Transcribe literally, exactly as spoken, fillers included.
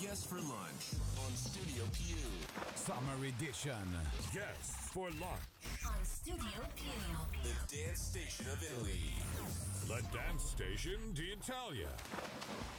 Guests for lunch on Studio Q. Summer edition. Guests for lunch on Studio Q. The dance station of Italy. The dance station d'Italia.